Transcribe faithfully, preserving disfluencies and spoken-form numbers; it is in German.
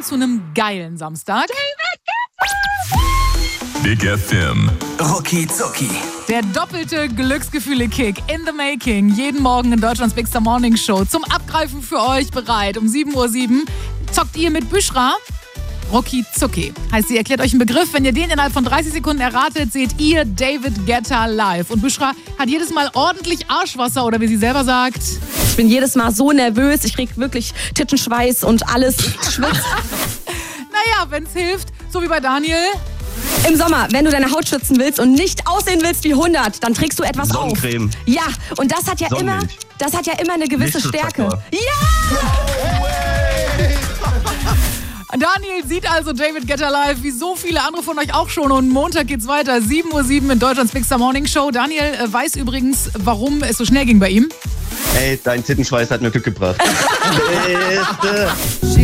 zu einem geilen Samstag. Big F M. Rucki Zucki. Der doppelte Glücksgefühle-Kick in the making. Jeden Morgen in Deutschlands Big Star Morning Show. Zum Abgreifen für euch bereit. Um sieben Uhr sieben zockt ihr mit Büschra. Rucki Zucki. Heißt, sie erklärt euch einen Begriff. Wenn ihr den innerhalb von dreißig Sekunden erratet, seht ihr David Guetta live. Und Büschra hat jedes Mal ordentlich Arschwasser oder wie sie selber sagt. Ich bin jedes Mal so nervös. Ich krieg wirklich Tittenschweiß und alles. Ich schwitze. Naja, wenn's hilft, so wie bei Daniel. Im Sommer, wenn du deine Haut schützen willst und nicht aussehen willst wie hundert, dann trägst du etwas Sonnencreme. auf. Ja, und das hat ja immer, Sonnenmilch. das hat ja immer eine gewisse Stärke. Lichtschutzfaktor. Ja! Daniel sieht also David Guetta live, wie so viele andere von euch auch schon. Und Montag geht's weiter, sieben Uhr sieben in Deutschlands Big Star Morning Show. Daniel äh, weiß übrigens, warum es so schnell ging bei ihm. Ey, dein Tittenschweiß hat mir Glück gebracht. Beste.